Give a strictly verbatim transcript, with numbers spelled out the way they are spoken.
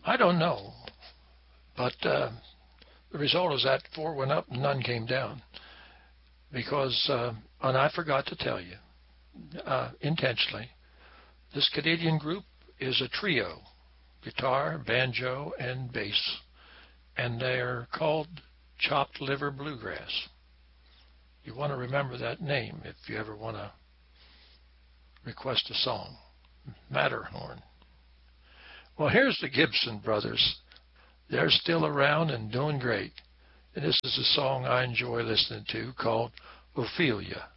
I don't know, but uh, the result is that four went up and none came down because, uh, and I forgot to tell you uh, intentionally, this Canadian group is a trio: guitar, banjo, and bass, and they're called Chopped Liver Bluegrass. You want to remember that name if you ever want to request a song. Matterhorn. Well, here's the Gibson brothers. They're still around and doing great. And this is a song I enjoy listening to called Ophelia.